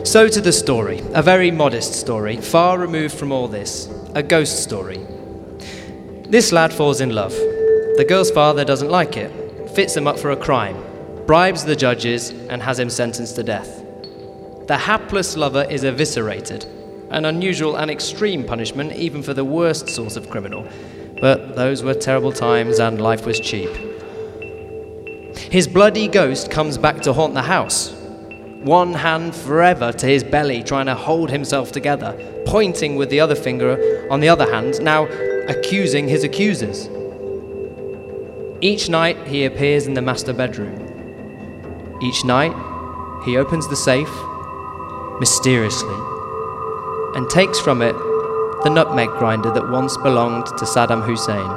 So to the story, a very modest story, far removed from all this, a ghost story. This lad falls in love. The girl's father doesn't like it, fits him up for a crime, bribes the judges, and has him sentenced to death. The hapless lover is eviscerated, an unusual and extreme punishment even for the worst sort of criminal. But those were terrible times and life was cheap. His bloody ghost comes back to haunt the house, one hand forever to his belly, trying to hold himself together, pointing with the other finger on the other hand, now accusing his accusers. Each night he appears in the master bedroom. Each night he opens the safe, mysteriously, and takes from it the nutmeg grinder that once belonged to Saddam Hussein.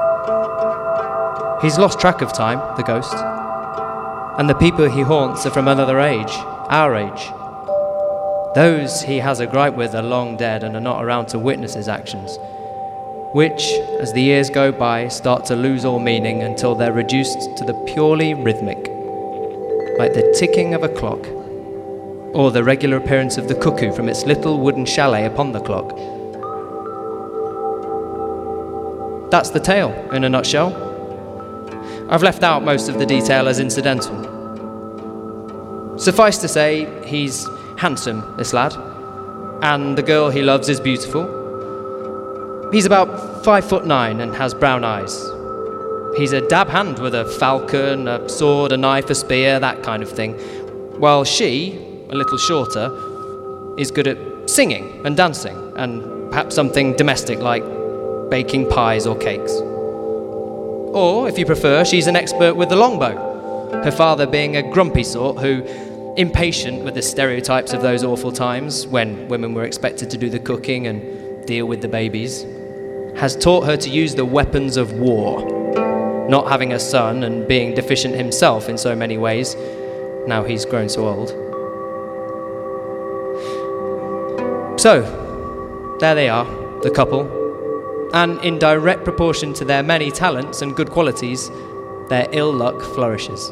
He's lost track of time, the ghost, and the people he haunts are from another age, our age. Those he has a gripe with are long dead and are not around to witness his actions, which, as the years go by, start to lose all meaning until they're reduced to the purely rhythmic, like the ticking of a clock, or the regular appearance of the cuckoo from its little wooden chalet upon the clock. That's the tale, in a nutshell. I've left out most of the detail as incidental. Suffice to say, he's handsome, this lad, and the girl he loves is beautiful. He's about 5'9" and has brown eyes. He's a dab hand with a falcon, a sword, a knife, a spear, that kind of thing, while she, a little shorter, is good at singing and dancing, and perhaps something domestic like baking pies or cakes. Or, if you prefer, she's an expert with the longbow, her father being a grumpy sort who, impatient with the stereotypes of those awful times when women were expected to do the cooking and deal with the babies, has taught her to use the weapons of war, not having a son and being deficient himself in so many ways, now he's grown so old. So, there they are, the couple, and in direct proportion to their many talents and good qualities, their ill luck flourishes.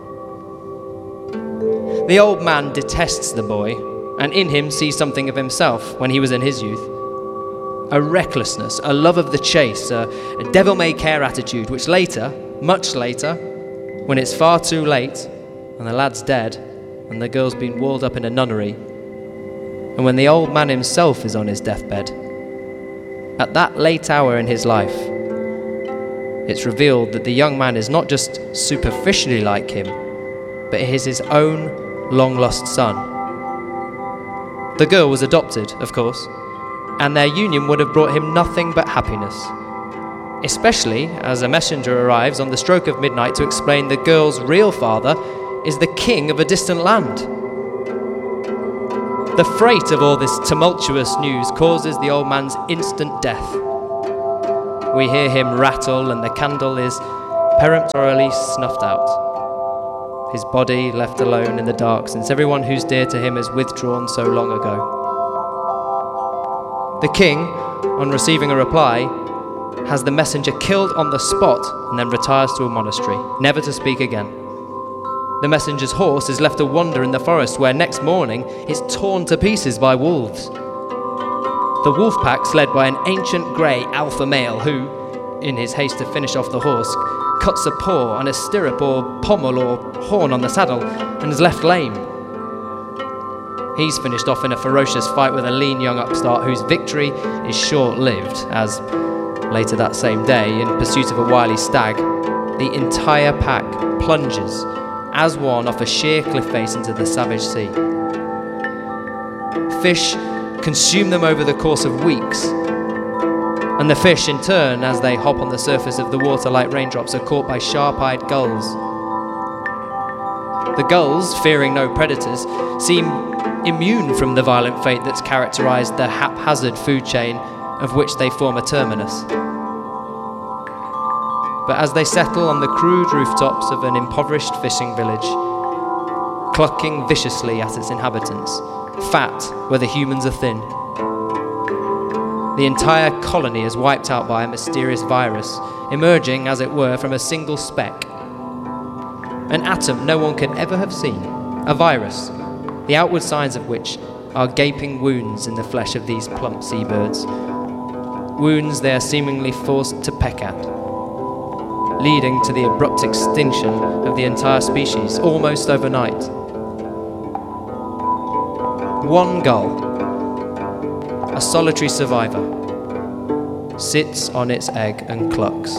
The old man detests the boy, and in him sees something of himself when he was in his youth. A recklessness, a love of the chase, a devil-may-care attitude, which later, much later, when it's far too late, and the lad's dead, and the girl's been walled up in a nunnery, and when the old man himself is on his deathbed, at that late hour in his life, it's revealed that the young man is not just superficially like him, but is his own long-lost son. The girl was adopted, of course, and their union would have brought him nothing but happiness, especially as a messenger arrives on the stroke of midnight to explain the girl's real father is the king of a distant land. The freight of all this tumultuous news causes the old man's instant death. We hear him rattle and the candle is peremptorily snuffed out. His body left alone in the dark since everyone who's dear to him has withdrawn so long ago. The king, on receiving a reply, has the messenger killed on the spot and then retires to a monastery, never to speak again. The messenger's horse is left to wander in the forest where next morning it's torn to pieces by wolves. The wolf pack's led by an ancient grey alpha male who, in his haste to finish off the horse, cuts a paw on a stirrup or pommel or horn on the saddle and is left lame. He's finished off in a ferocious fight with a lean young upstart whose victory is short-lived as, later that same day, in pursuit of a wily stag, the entire pack plunges as one off a sheer cliff face into the savage sea. Fish consume them over the course of weeks, and the fish in turn, as they hop on the surface of the water like raindrops, are caught by sharp-eyed gulls. The gulls, fearing no predators, seem immune from the violent fate that's characterized the haphazard food chain of which they form a terminus. But as they settle on the crude rooftops of an impoverished fishing village, clucking viciously at its inhabitants, fat where the humans are thin, the entire colony is wiped out by a mysterious virus, emerging, as it were, from a single speck. An atom no one can ever have seen, a virus, the outward signs of which are gaping wounds in the flesh of these plump seabirds. Wounds they are seemingly forced to peck at, leading to the abrupt extinction of the entire species, almost overnight. One gull, a solitary survivor, sits on its egg and clucks.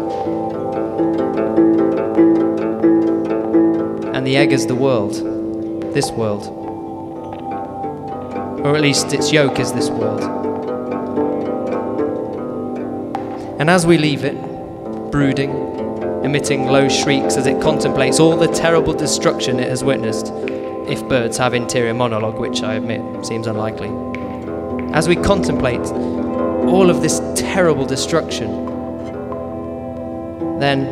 And the egg is the world, this world. Or at least its yolk is this world. And as we leave it, brooding, emitting low shrieks as it contemplates all the terrible destruction it has witnessed, if birds have interior monologue, which I admit seems unlikely. As we contemplate all of this terrible destruction, then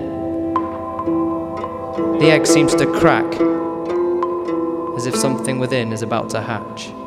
the egg seems to crack, as if something within is about to hatch.